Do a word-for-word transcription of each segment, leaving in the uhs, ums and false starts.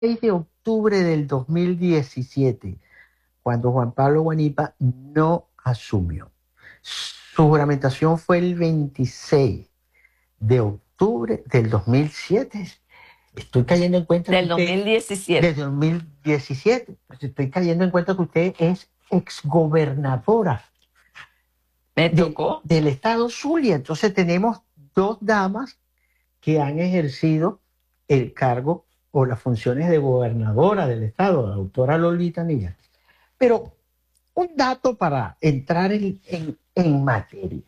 seis de octubre del dos mil diecisiete, cuando Juan Pablo Guanipa no asumió. Su juramentación fue el veintiséis de octubre del dos mil siete. Estoy cayendo en cuenta Del que usted, dos mil diecisiete. Del dos mil diecisiete. Pues estoy cayendo en cuenta que usted es exgobernadora. Me de- tocó. del estado Zulia. Entonces tenemos dos damas que han ejercido el cargo o las funciones de gobernadora del estado, la doctora Lolita Niña. Pero un dato para entrar en, en, en materia.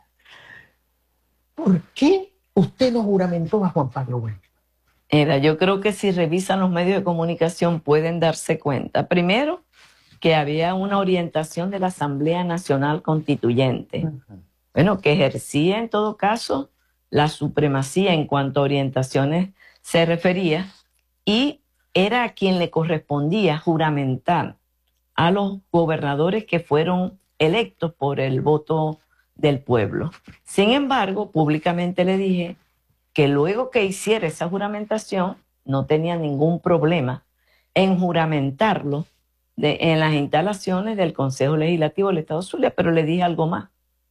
¿Por qué usted no juramentó a Juan Pablo Guanipa? Mira, yo creo que si revisan los medios de comunicación pueden darse cuenta. Primero, que había una orientación de la Asamblea Nacional Constituyente. Uh-huh. Bueno, que ejercía en todo caso la supremacía en cuanto a orientaciones se refería, y era a quien le correspondía juramentar a los gobernadores que fueron electos por el voto del pueblo. Sin embargo, públicamente le dije que luego que hiciera esa juramentación no tenía ningún problema en juramentarlo de, en las instalaciones del Consejo Legislativo del Estado Zulia, pero le dije algo más,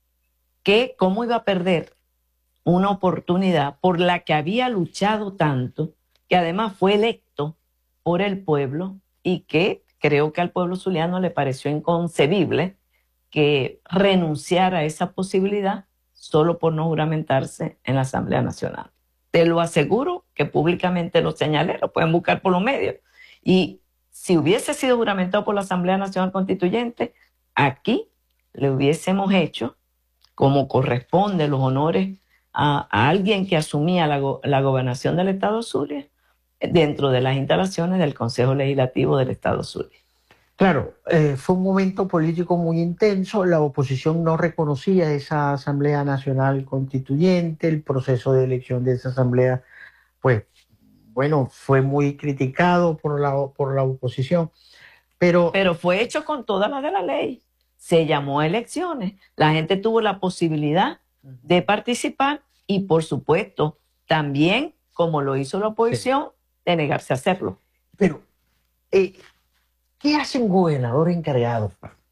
que cómo iba a perder una oportunidad por la que había luchado tanto, que además fue electo por el pueblo y que creo que al pueblo zuliano le pareció inconcebible que renunciara a esa posibilidad solo por no juramentarse en la Asamblea Nacional. Te lo aseguro que públicamente lo señalé, lo pueden buscar por los medios. Y si hubiese sido juramentado por la Asamblea Nacional Constituyente, aquí le hubiésemos hecho, como corresponde, los honores a, a alguien que asumía la, go la gobernación del Estado Zulia dentro de las instalaciones del Consejo Legislativo del Estado Zulia. Claro, eh, fue un momento político muy intenso, la oposición no reconocía esa Asamblea Nacional Constituyente, el proceso de elección de esa asamblea, pues, bueno, fue muy criticado por la, por la oposición, pero... Pero fue hecho con todas las de la ley, se llamó a elecciones, la gente tuvo la posibilidad de participar y, por supuesto, también, como lo hizo la oposición, sí, de negarse a hacerlo. Pero... Eh, ¿qué hace un gobernador encargado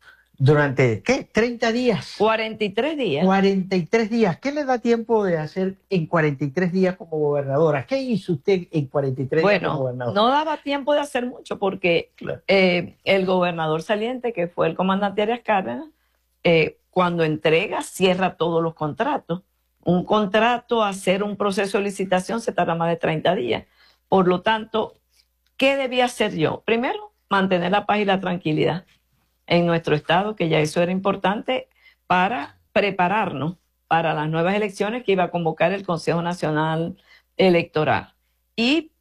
durante, qué, treinta días? cuarenta y tres días. cuarenta y tres días. ¿Qué le da tiempo de hacer en cuarenta y tres días como gobernadora? ¿Qué hizo usted en cuarenta y tres bueno, días como gobernador? No daba tiempo de hacer mucho porque claro. eh, el gobernador saliente, que fue el comandante Arias Cárdenas, eh, cuando entrega, cierra todos los contratos. Un contrato, hacer un proceso de licitación se tarda más de treinta días. Por lo tanto, ¿qué debía hacer yo? Primero, mantener la paz y la tranquilidad en nuestro estado, que ya eso era importante para prepararnos para las nuevas elecciones que iba a convocar el Consejo Nacional Electoral y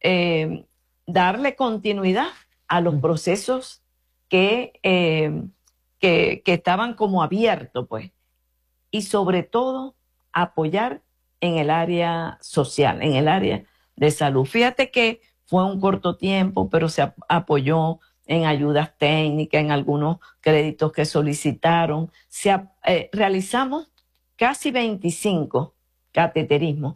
eh, darle continuidad a los procesos que, eh, que, que estaban como abiertos, pues, y sobre todo apoyar en el área social, en el área de salud. Fíjate que fue un corto tiempo, pero se apoyó en ayudas técnicas, en algunos créditos que solicitaron. Se, eh, realizamos casi veinticinco cateterismos.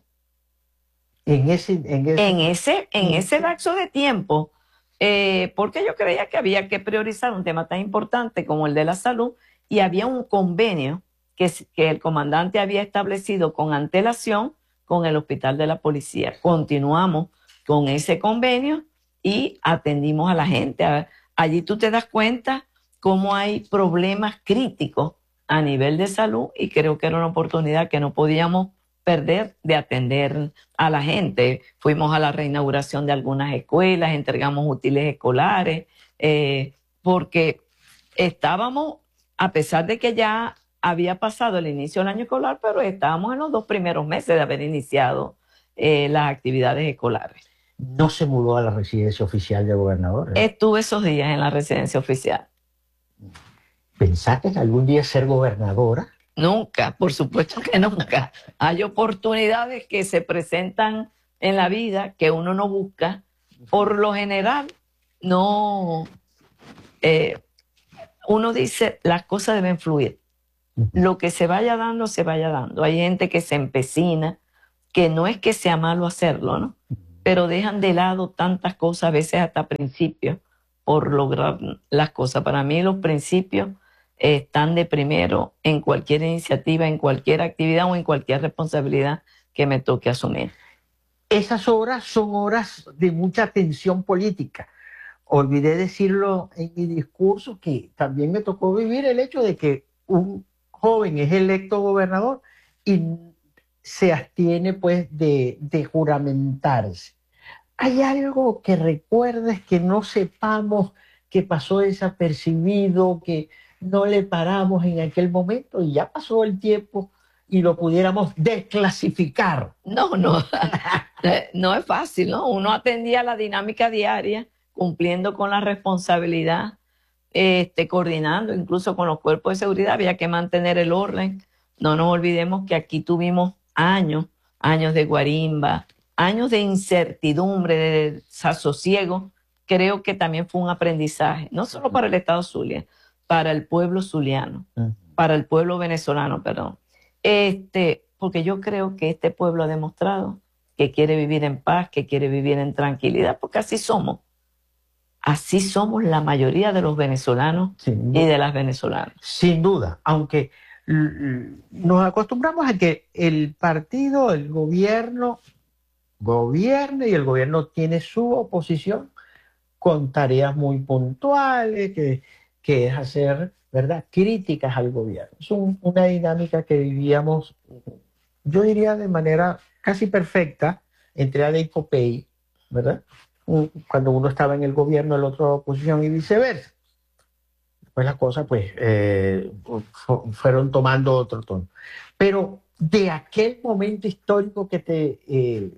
En ese, en ese, en ese, en ese lapso de tiempo, eh, porque yo creía que había que priorizar un tema tan importante como el de la salud, y había un convenio que, que el comandante había establecido con antelación con el Hospital de la Policía. Continuamos con ese convenio y atendimos a la gente. Allí tú te das cuenta cómo hay problemas críticos a nivel de salud, y creo que era una oportunidad que no podíamos perder de atender a la gente. Fuimos a la reinauguración de algunas escuelas, entregamos útiles escolares, eh, porque estábamos, a pesar de que ya había pasado el inicio del año escolar, pero estábamos en los dos primeros meses de haber iniciado eh, las actividades escolares. ¿No se mudó a la residencia oficial de gobernador? ¿eh? Estuve esos días en la residencia oficial. ¿Pensaste en algún día ser gobernadora? Nunca, por supuesto que nunca. Hay oportunidades que se presentan en la vida que uno no busca. Por lo general, no. Eh, uno dice, las cosas deben fluir. Lo que se vaya dando, se vaya dando. Hay gente que se empecina, que no es que sea malo hacerlo, ¿no? pero dejan de lado tantas cosas, a veces hasta principios, por lograr las cosas. Para mí los principios eh, están de primero en cualquier iniciativa, en cualquier actividad o en cualquier responsabilidad que me toque asumir. Esas horas son horas de mucha tensión política. Olvidé decirlo en mi discurso, que también me tocó vivir el hecho de que un joven es electo gobernador y se abstiene pues de, de juramentarse. ¿Hay algo que recuerdes que no sepamos, que pasó desapercibido, que no le paramos en aquel momento y ya pasó el tiempo y lo pudiéramos desclasificar? No, no, no es fácil, ¿no? Uno atendía la dinámica diaria, cumpliendo con la responsabilidad, este, coordinando incluso con los cuerpos de seguridad, había que mantener el orden. No nos olvidemos que aquí tuvimos años, años de guarimba, años de incertidumbre, de desasosiego. Creo que también fue un aprendizaje, no solo para el Estado Zulia, para el pueblo zuliano, uh-huh. para el pueblo venezolano, perdón. Este, porque yo creo que este pueblo ha demostrado que quiere vivir en paz, que quiere vivir en tranquilidad, porque así somos. Así somos la mayoría de los venezolanos y de las venezolanas. Sin duda, aunque nos acostumbramos a que el partido, el gobierno, gobierne y el gobierno tiene su oposición con tareas muy puntuales, que, que es hacer, ¿verdad?, críticas al gobierno. Es un, una dinámica que vivíamos, yo diría, de manera casi perfecta entre A D y COPEI, ¿verdad? Cuando uno estaba en el gobierno, el otro en la oposición y viceversa. Después las cosas pues eh, fueron tomando otro tono. Pero de aquel momento histórico que te eh,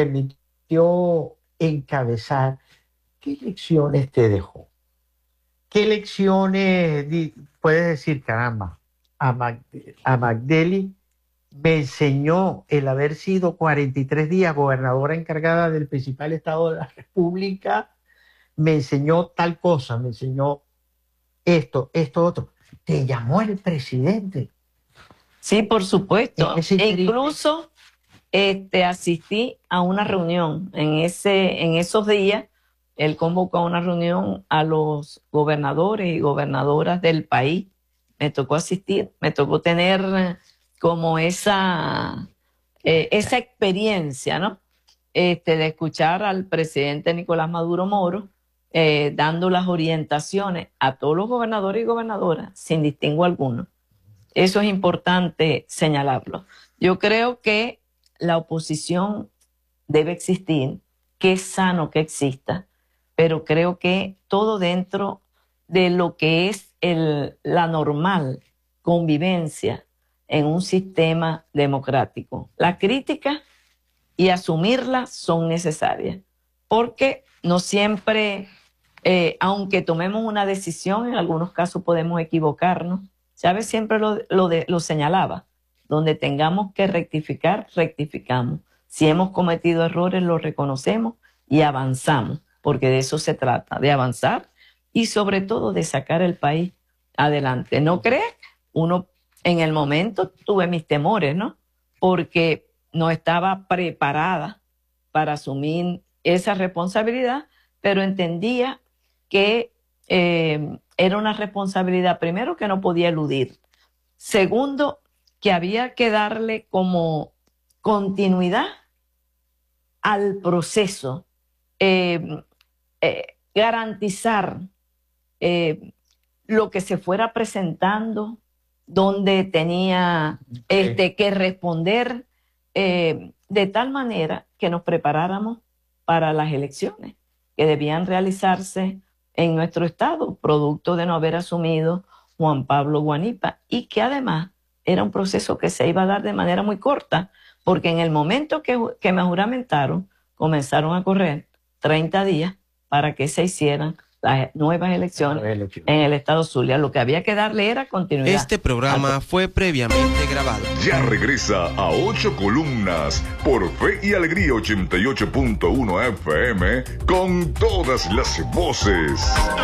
permitió encabezar, ¿qué lecciones te dejó? ¿Qué lecciones puedes decir, caramba, a, Mag, a Magdeli me enseñó el haber sido cuarenta y tres días gobernadora encargada del principal estado de la República, me enseñó tal cosa, me enseñó esto, esto, otro? Te llamó el presidente. Sí, por supuesto. E incluso este, asistí a una reunión. En, ese, en esos días, él convocó a una reunión a los gobernadores y gobernadoras del país. Me tocó asistir, me tocó tener como esa, eh, esa experiencia, ¿no? Este, de escuchar al presidente Nicolás Maduro Moro eh, dando las orientaciones a todos los gobernadores y gobernadoras, sin distingo alguno. Eso es importante señalarlo. Yo creo que la oposición debe existir, que es sano que exista, pero creo que todo dentro de lo que es el, la normal convivencia en un sistema democrático. La crítica y asumirla son necesarias, porque no siempre, eh, aunque tomemos una decisión, en algunos casos podemos equivocarnos. Chávez siempre lo, lo, de, lo señalaba, donde tengamos que rectificar, rectificamos. Si hemos cometido errores, los reconocemos y avanzamos, porque de eso se trata, de avanzar y sobre todo de sacar el país adelante. ¿No crees? Uno en el momento tuve mis temores, ¿no? Porque no estaba preparada para asumir esa responsabilidad, pero entendía que eh, era una responsabilidad, primero, que no podía eludir. Segundo, que había que darle como continuidad al proceso, eh, eh, garantizar eh, lo que se fuera presentando, donde tenía este, que responder eh, de tal manera que nos preparáramos para las elecciones que debían realizarse en nuestro estado, producto de no haber asumido Juan Pablo Guanipa, y que además era un proceso que se iba a dar de manera muy corta, porque en el momento que, que me juramentaron, comenzaron a correr treinta días para que se hicieran las nuevas elecciones en el estado Zulia. Lo que había que darle era continuidad. Este programa fue previamente grabado. Ya regresa a Ocho Columnas por Fe y Alegría ochenta y ocho punto uno F M con todas las voces.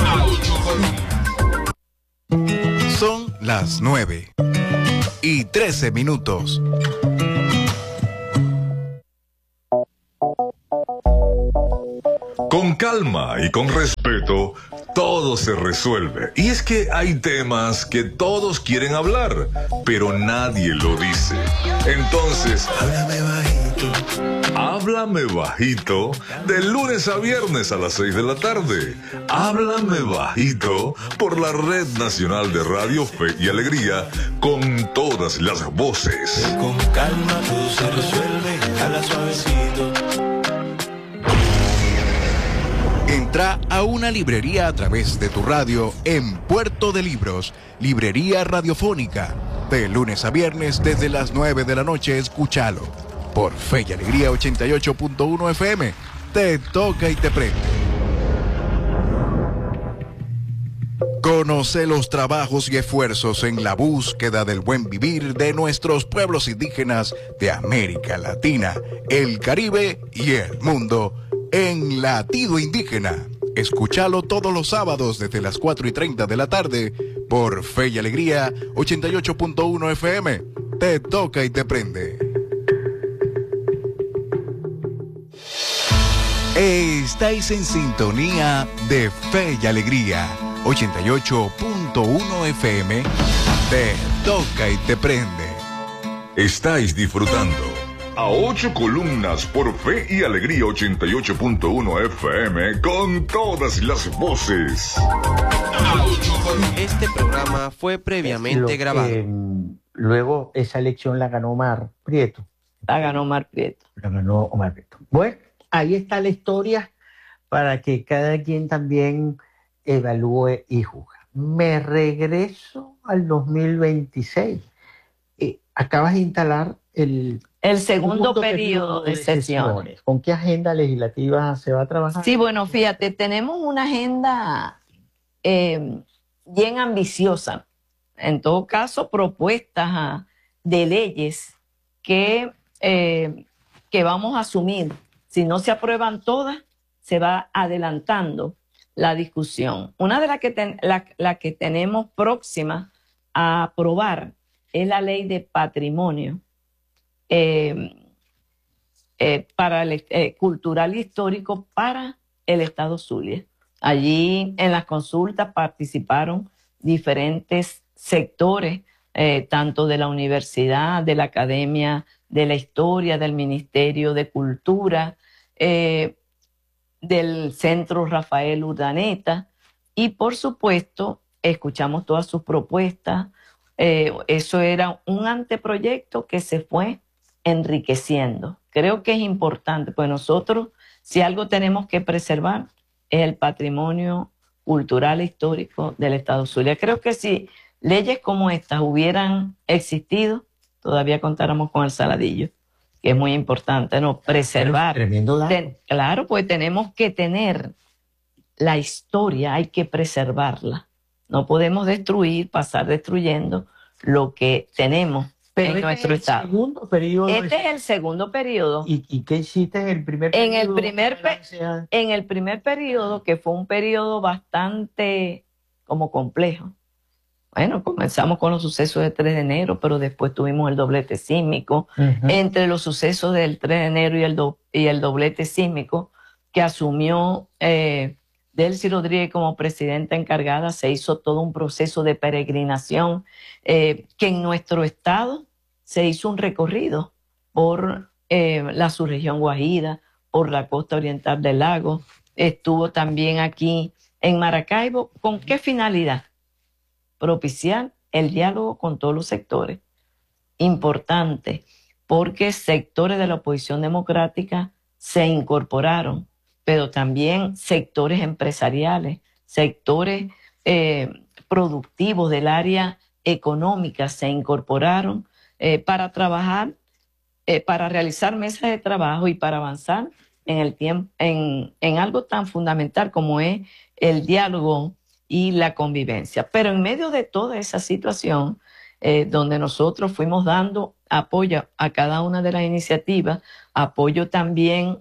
Son las nueve y trece minutos. calma y con respeto, todo se resuelve. Y es que hay temas que todos quieren hablar, pero nadie lo dice. Entonces, háblame bajito. Háblame bajito, de lunes a viernes a las seis de la tarde. Háblame bajito por la Red Nacional de Radio Fe y Alegría, con todas las voces. Con calma todo se resuelve, habla suavecito. Entra a una librería a través de tu radio en Puerto de Libros, Librería Radiofónica. De lunes a viernes desde las nueve de la noche, escúchalo. Por Fe y Alegría ochenta y ocho punto uno F M. Te toca y te prende. Conoce los trabajos y esfuerzos en la búsqueda del buen vivir de nuestros pueblos indígenas de América Latina, el Caribe y el mundo en Latido Indígena. Escúchalo todos los sábados desde las cuatro y treinta de la tarde por Fe y Alegría ochenta y ocho punto uno F M. Te toca y te prende. Estáis en sintonía de Fe y Alegría ochenta y ocho punto uno F M. Te toca y te prende. Estáis disfrutando a ocho columnas por Fe y Alegría ochenta y ocho punto uno F M, con todas las voces. Este programa fue previamente Lo que, grabado. mm, luego esa elección la ganó Omar Prieto. La ganó Omar Prieto. La ganó Omar Prieto. Bueno, ahí está la historia para que cada quien también evalúe y juzgue. Me regreso al dos mil veintiséis. Eh, acabas de instalar el El segundo periodo de sesiones. ¿Con qué agenda legislativa se va a trabajar? Sí, bueno, fíjate, tenemos una agenda eh, bien ambiciosa. En todo caso, propuestas ah, de leyes que, eh, que vamos a asumir. Si no se aprueban todas, se va adelantando la discusión. Una de las que, ten, la, la que tenemos próxima a aprobar es la ley de patrimonio eh, eh, para el, eh, cultural y histórico para el Estado Zulia. Allí en las consultas participaron diferentes sectores, eh, tanto de la universidad, de la academia, de la historia, del Ministerio de Cultura, eh, del Centro Rafael Urdaneta, y por supuesto escuchamos todas sus propuestas. Eh, eso era un anteproyecto que se fue enriqueciendo. Creo que es importante, pues nosotros, si algo tenemos que preservar, es el patrimonio cultural e histórico del Estado Zulia. Creo que si leyes como estas hubieran existido, todavía contáramos con el Saladillo, que es muy importante, ¿no? Preservar. Tremendo dato. Ten, claro, pues tenemos que tener la historia, hay que preservarla. No podemos destruir, pasar destruyendo lo que tenemos Pero en este nuestro es el estado. segundo periodo. Este es el segundo periodo. ¿Y, ¿Y qué hiciste en el primer En periodo? el primer, pe en el primer periodo, que fue un periodo bastante como complejo. Bueno, comenzamos con los sucesos del tres de enero, pero después tuvimos el doblete sísmico. Uh-huh. Entre los sucesos del tres de enero y el, do y el doblete sísmico, que asumió eh, Delcy Rodríguez como presidenta encargada, se hizo todo un proceso de peregrinación, eh, que en nuestro estado se hizo un recorrido por eh, la subregión Guajira, por la costa oriental del lago. Estuvo también aquí en Maracaibo. ¿Con qué finalidad? Propiciar el diálogo con todos los sectores. Importante, porque sectores de la oposición democrática se incorporaron, pero también sectores empresariales, sectores eh, productivos del área económica se incorporaron eh, para trabajar, eh, para realizar mesas de trabajo y para avanzar en, el tiempo, en, en algo tan fundamental como es el diálogo y la convivencia. Pero en medio de toda esa situación, eh, donde nosotros fuimos dando apoyo a cada una de las iniciativas, apoyo también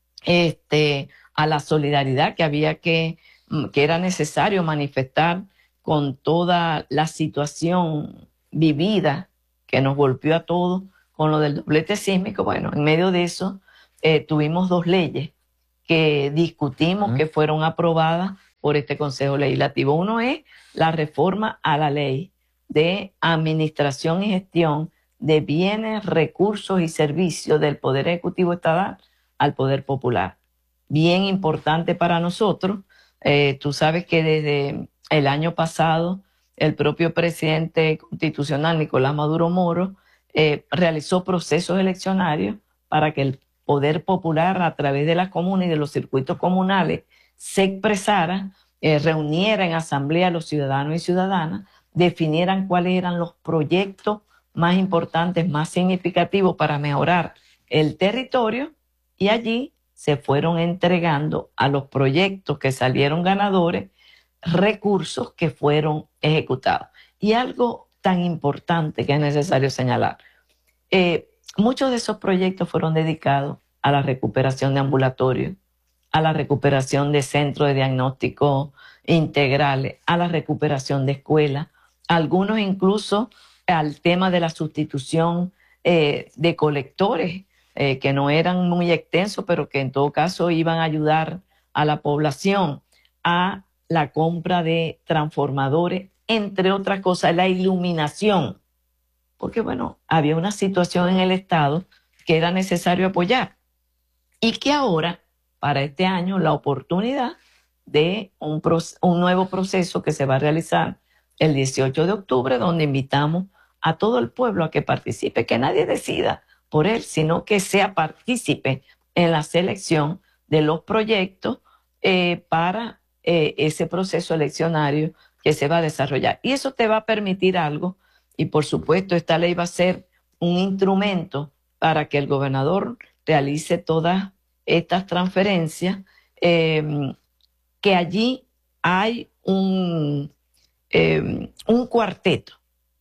este, a la solidaridad que había que, que era necesario manifestar con toda la situación vivida que nos golpeó a todos con lo del doblete sísmico. Bueno, en medio de eso eh, tuvimos dos leyes que discutimos, uh-huh. que fueron aprobadas por este Consejo Legislativo. Uno es la reforma a la ley de administración y gestión de bienes, recursos y servicios del Poder Ejecutivo Estatal al Poder Popular. Bien importante para nosotros. Eh, tú sabes que desde el año pasado el propio presidente constitucional, Nicolás Maduro Moro, eh, realizó procesos eleccionarios para que el Poder Popular, a través de las comunas y de los circuitos comunales, se expresara, eh, reuniera en asamblea a los ciudadanos y ciudadanas, definieran cuáles eran los proyectos más importantes, más significativos para mejorar el territorio, y allí se fueron entregando a los proyectos que salieron ganadores recursos que fueron ejecutados. Y algo tan importante que es necesario señalar, eh, muchos de esos proyectos fueron dedicados a la recuperación de ambulatorios, a la recuperación de centros de diagnóstico integrales, a la recuperación de escuelas, algunos incluso al tema de la sustitución eh, de colectores, eh, que no eran muy extensos, pero que en todo caso iban a ayudar a la población, a la compra de transformadores, entre otras cosas, la iluminación, porque bueno, había una situación en el Estado que era necesario apoyar, y que ahora, para este año, la oportunidad de un, un nuevo proceso que se va a realizar el dieciocho de octubre, donde invitamos a todo el pueblo a que participe, que nadie decida por él, sino que sea partícipe en la selección de los proyectos eh, para eh, ese proceso eleccionario que se va a desarrollar. Y eso te va a permitir algo, y por supuesto esta ley va a ser un instrumento para que el gobernador realice todas estas transferencias, eh, que allí hay un, eh, un cuarteto,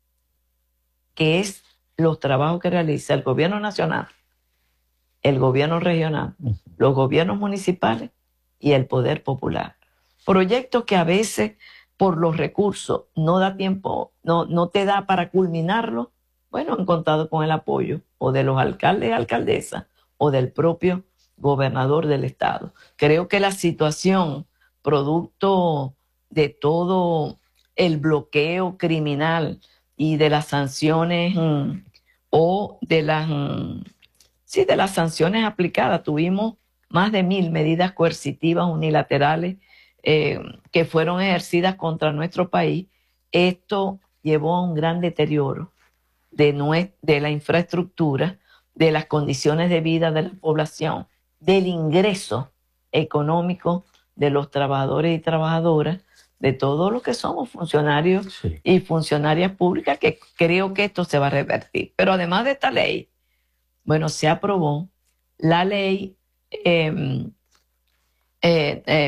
que es los trabajos que realiza el gobierno nacional, el gobierno regional, los gobiernos municipales y el Poder Popular. Proyectos que a veces por los recursos no da tiempo, no, no te da para culminarlo. Bueno, han contado con el apoyo o de los alcaldes y alcaldesas o del propio gobernador del estado. Creo que la situación, producto de todo el bloqueo criminal y de las sanciones mm, o de las, mm, sí, de las sanciones aplicadas, tuvimos más de mil medidas coercitivas unilaterales eh, que fueron ejercidas contra nuestro país. Esto llevó a un gran deterioro de, nue- de la infraestructura, de las condiciones de vida de la población, del ingreso económico de los trabajadores y trabajadoras, de todos los que somos funcionarios sí. y funcionarias públicas, que creo que esto se va a revertir. Pero además de esta ley, bueno, se aprobó la ley eh, eh, eh,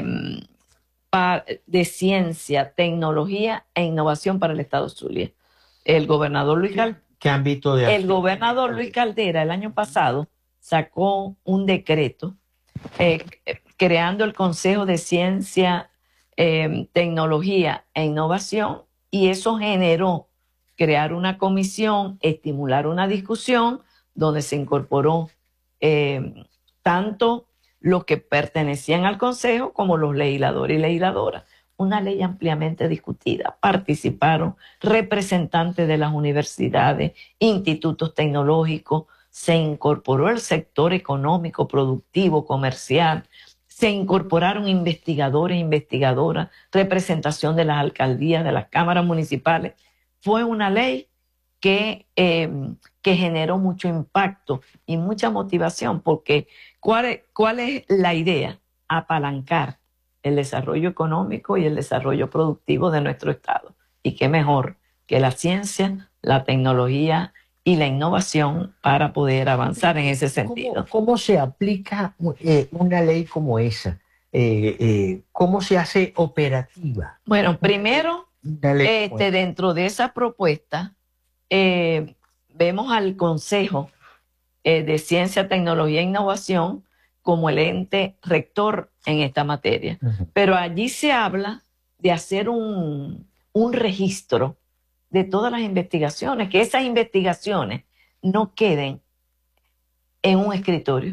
de ciencia, tecnología e innovación para el estado Zulia. El gobernador Luis Caldera, ¿Qué ámbito de el gobernador Luis Caldera el año pasado sacó un decreto eh, creando el Consejo de Ciencia, eh, Tecnología e Innovación, y eso generó crear una comisión, estimular una discusión donde se incorporó eh, tanto los que pertenecían al Consejo como los legisladores y legisladoras. Una ley ampliamente discutida. Participaron representantes de las universidades, institutos tecnológicos, se incorporó el sector económico, productivo, comercial, se incorporaron investigadores e investigadoras, representación de las alcaldías, de las cámaras municipales. Fue una ley que, eh, que generó mucho impacto y mucha motivación, porque ¿cuál es, cuál es la idea? Apalancar el desarrollo económico y el desarrollo productivo de nuestro estado. Y qué mejor que la ciencia, la tecnología y la innovación para poder avanzar en ese sentido. ¿Cómo, cómo se aplica eh, una ley como esa? Eh, eh, ¿Cómo se hace operativa? Bueno, primero, este, dentro de esa propuesta, eh, vemos al Consejo eh, de Ciencia, Tecnología e Innovación como el ente rector en esta materia. Uh-huh. Pero allí se habla de hacer un, un registro de todas las investigaciones, que esas investigaciones no queden en un escritorio,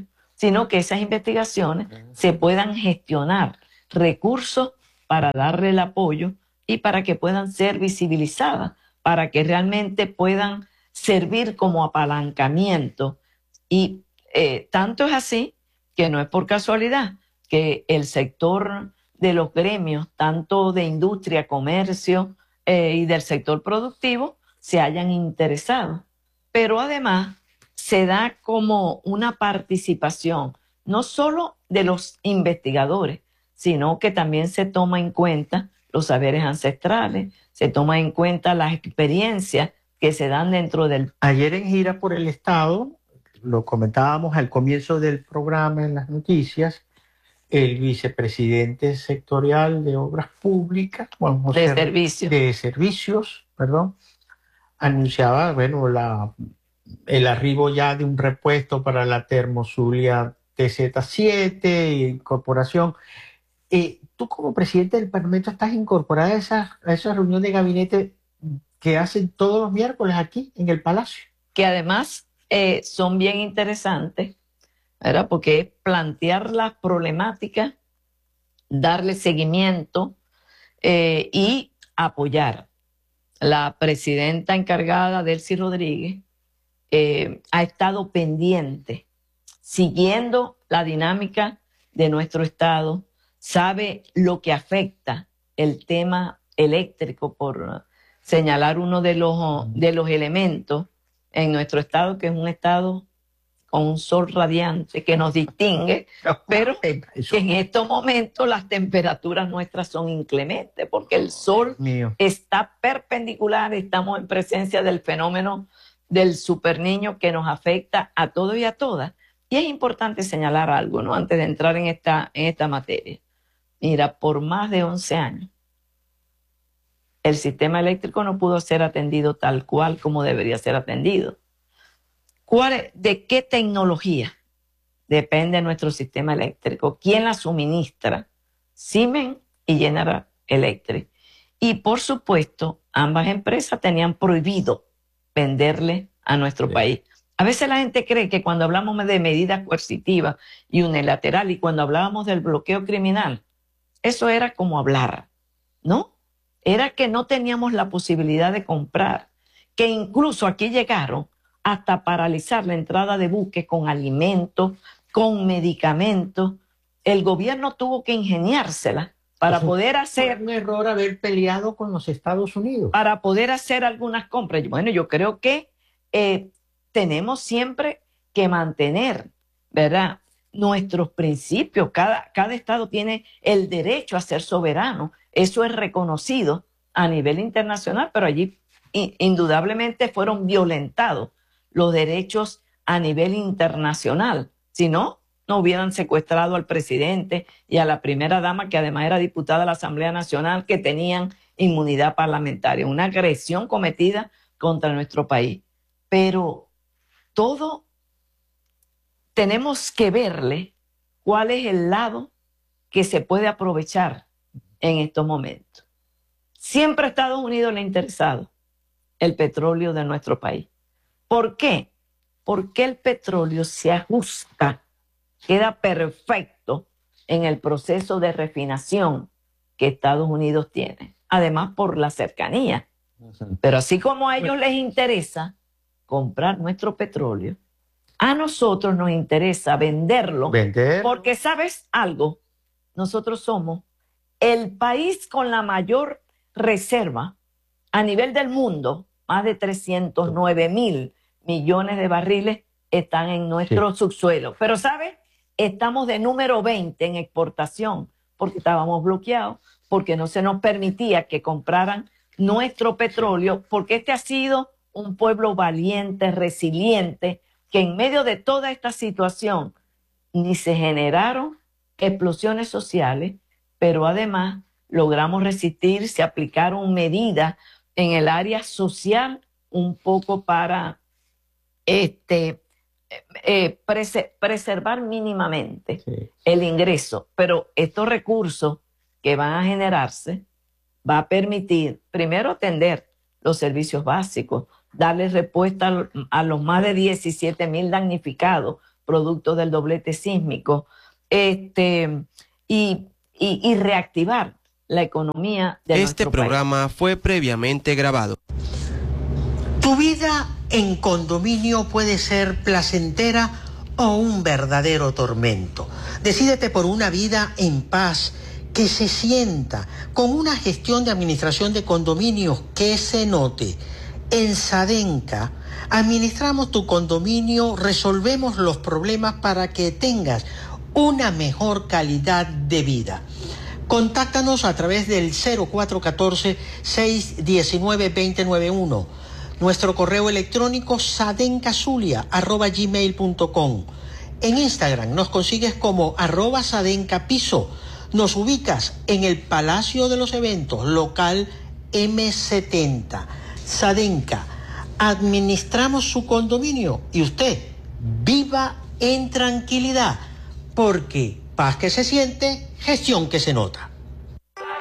sino que esas investigaciones se puedan gestionar recursos para darle el apoyo y para que puedan ser visibilizadas, para que realmente puedan servir como apalancamiento. Y eh, tanto es así que no es por casualidad que el sector de los gremios, tanto de industria, comercio eh, y del sector productivo, se hayan interesado. Pero además se da como una participación, no solo de los investigadores, sino que también se toma en cuenta los saberes ancestrales, se toma en cuenta las experiencias que se dan dentro del... Ayer en gira por el Estado, lo comentábamos al comienzo del programa en las noticias, el vicepresidente sectorial de Obras Públicas, Juan José, de servicios, de servicios, perdón, anunciaba, bueno, la, el arribo ya de un repuesto para la Termozulia T Z siete, incorporación. Eh, tú como presidente del Parlamento estás incorporada a esa, a esa reunión de gabinete que hacen todos los miércoles aquí en el Palacio. Que además eh, son bien interesantes, ¿verdad? Porque es plantear las problemáticas, darle seguimiento eh, y apoyar. La presidenta encargada, Delcy Rodríguez, eh, ha estado pendiente, siguiendo la dinámica de nuestro Estado, sabe lo que afecta el tema eléctrico, por señalar uno de los, de los elementos en nuestro Estado, que es un Estado con un sol radiante que nos distingue, pero que en estos momentos las temperaturas nuestras son inclementes, porque el sol Mío. está perpendicular, estamos en presencia del fenómeno del superniño que nos afecta a todos y a todas. Y es importante señalar algo, ¿no? Antes de entrar en esta, en esta materia. Mira, por más de once años, el sistema eléctrico no pudo ser atendido tal cual como debería ser atendido. ¿Cuál, ¿De qué tecnología depende nuestro sistema eléctrico? ¿Quién la suministra? Siemens y General Electric. Y por supuesto, ambas empresas tenían prohibido venderle a nuestro sí. país. A veces la gente cree que cuando hablamos de medidas coercitivas y unilaterales y cuando hablábamos del bloqueo criminal, eso era como hablar, ¿no? Era que no teníamos la posibilidad de comprar, que incluso aquí llegaron hasta paralizar la entrada de buques con alimentos, con medicamentos. El gobierno tuvo que ingeniársela para Eso poder hacer... Fue un error haber peleado con los Estados Unidos. Para poder hacer algunas compras. Bueno, yo creo que eh, tenemos siempre que mantener, ¿verdad?, nuestros principios. Cada, cada Estado tiene el derecho a ser soberano. Eso es reconocido a nivel internacional, pero allí in, indudablemente fueron violentados los derechos a nivel internacional. Si no, no hubieran secuestrado al presidente y a la primera dama, que además era diputada de la Asamblea Nacional, que tenían inmunidad parlamentaria. Una agresión cometida contra nuestro país. Pero todo tenemos que verle cuál es el lado que se puede aprovechar en estos momentos. Siempre a Estados Unidos le ha interesado el petróleo de nuestro país. ¿Por qué? Porque el petróleo se ajusta, queda perfecto en el proceso de refinación que Estados Unidos tiene. Además, por la cercanía. Pero así como a ellos les interesa comprar nuestro petróleo, a nosotros nos interesa venderlo. Vender. Porque, ¿sabes algo? Nosotros somos el país con la mayor reserva a nivel del mundo. Más de trescientos nueve mil millones de barriles están en nuestro sí. subsuelo. Pero, ¿sabes? Estamos de número veinte en exportación porque estábamos bloqueados, porque no se nos permitía que compraran nuestro petróleo, porque este ha sido un pueblo valiente, resiliente, que en medio de toda esta situación ni se generaron explosiones sociales, pero además logramos resistir, se aplicaron medidas en el área social un poco para este, eh, prese preservar mínimamente sí. el ingreso. Pero estos recursos que van a generarse va a permitir, primero, atender los servicios básicos, darle respuesta a los más de diecisiete mil damnificados producto del doblete sísmico, este, y, y, y reactivar la economía de Este nuestro programa país. fue previamente grabado. Tu vida en condominio puede ser placentera o un verdadero tormento. Decídete por una vida en paz, que se sienta, con una gestión de administración de condominios que se note. En Sadenca administramos tu condominio, resolvemos los problemas para que tengas una mejor calidad de vida. Contáctanos a través del cero cuatro uno cuatro, seis uno nueve, dos cero nueve uno. Nuestro correo electrónico sadencazulia arroba gmail punto com. En Instagram nos consigues como arroba sadencapiso. Nos ubicas en el Palacio de los Eventos, local eme setenta. Sadenca, administramos su condominio y usted viva en tranquilidad, porque paz que se siente, gestión que se nota.